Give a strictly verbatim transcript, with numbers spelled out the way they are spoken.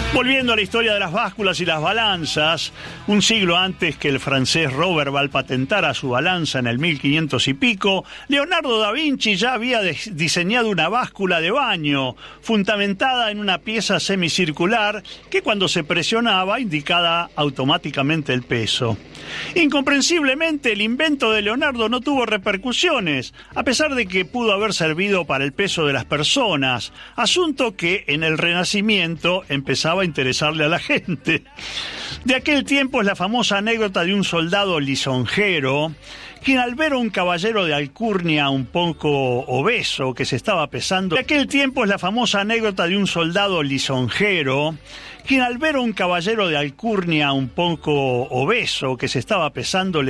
Volviendo a la historia de las básculas y las balanzas, un siglo antes que el francés Roberval patentara su balanza en el mil quinientos y pico, Leonardo da Vinci ya había diseñado una báscula de baño, fundamentada en una pieza semicircular que cuando se presionaba indicaba automáticamente el peso. Incomprensiblemente, el invento de Leonardo no tuvo repercusiones, a pesar de que pudo haber servido para el peso de las personas, asunto que en el Renacimiento empezaba a interesarle a la gente. De aquel tiempo es la famosa anécdota de un soldado lisonjero, quien al ver a un caballero de alcurnia un poco obeso que se estaba pesando... De aquel tiempo es la famosa anécdota de un soldado lisonjero, quien al ver a un caballero de alcurnia un poco obeso que se estaba pesando...